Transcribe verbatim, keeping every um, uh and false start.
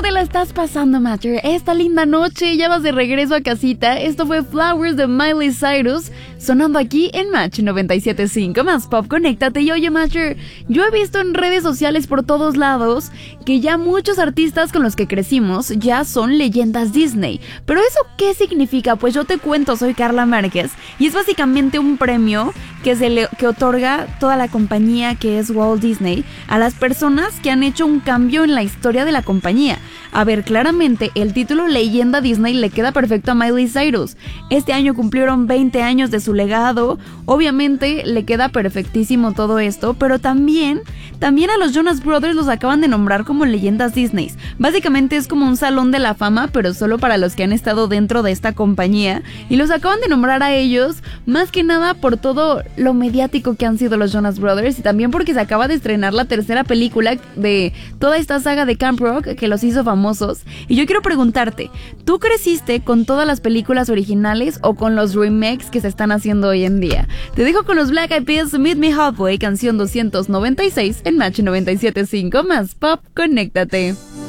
te la estás pasando, Matcher? Esta linda noche, ya vas de regreso a casita. Esto fue Flowers de Miley Cyrus, sonando aquí en Match noventa y siete punto cinco, más pop, conéctate. Y oye, Matcher, yo he visto en redes sociales por todos lados que ya muchos artistas con los que crecimos ya son leyendas Disney. ¿Pero eso qué significa? Pues yo te cuento, soy Carla Márquez y es básicamente un premio que, se le, que otorga toda la compañía que es Walt Disney a las personas que han hecho un cambio en la historia de la compañía. A ver, claramente el título Leyenda Disney le queda perfecto a Miley Cyrus. Este año cumplieron veinte años de su legado. Obviamente le queda perfectísimo todo esto, pero también, también a los Jonas Brothers los acaban de nombrar como leyendas Disney. Básicamente es como un salón de la fama, pero solo para los que han estado dentro de esta compañía, y los acaban de nombrar a ellos, más que nada por todo lo mediático que han sido los Jonas Brothers, y también porque se acaba de estrenar la tercera película de toda esta saga de Camp Rock que los hizo famosos. Y yo quiero preguntarte, ¿tú creciste con todas las películas originales o con los remakes que se están haciendo hoy en día? Te dejo con los Black Eyed Peas, Meet Me Halfway, canción doscientos noventa y seis en Match noventa y siete punto cinco, más pop, conéctate.